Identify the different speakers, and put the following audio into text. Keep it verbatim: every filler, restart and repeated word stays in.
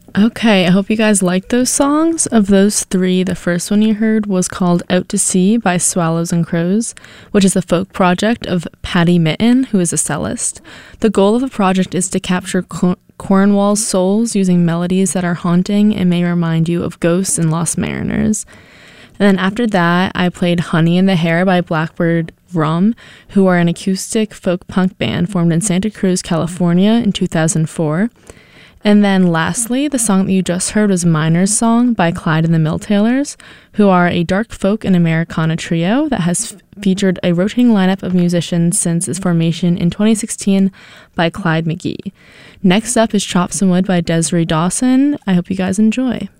Speaker 1: Okay, I hope you guys liked those songs. Of those three, the first one you heard was called Out to Sea by Swallows and Crows, which is a folk project of Patty Mitten, who is a cellist. The goal of the project is to capture Co- Cornwall's souls using melodies that are haunting and may remind you of ghosts and lost mariners. And then after that, I played Honey in the Hair by Blackbird Rum, who are an acoustic folk punk band formed in Santa Cruz, California in two thousand four. And then lastly, the song that you just heard was Miner's Song by Clyde and the Milltailors, who are a dark folk and Americana trio that has f- featured a rotating lineup of musicians since its formation in twenty sixteen by Clyde McGee. Next up is Chop Some Wood by Desiree Dawson. I hope you guys enjoy.